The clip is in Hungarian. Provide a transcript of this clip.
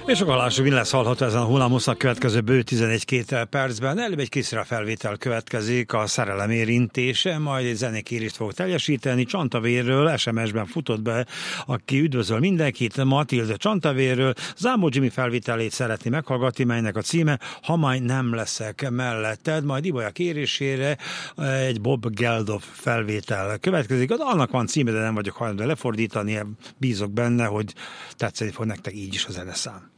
És akkor lássuk, mi lesz hallható ezen a hullámoszak következő bő 11-2 percben. Előbb egy kis felvétel következik, a szerelem érintése, majd egy zenékérést fog teljesíteni. Csantavérről SMS-ben futott be, aki üdvözöl mindenkit, Matilde Csantavérről. Zámbó Jimmy felvételét szeretné meghallgatni, melynek a címe Ha majd nem leszek melletted, majd Ibolya kérésére egy Bob Geldof felvétel következik. Annak van címe, de nem vagyok hajlandó lefordítani, bízok benne, hogy tetszeni fog nektek így is a zeneszám.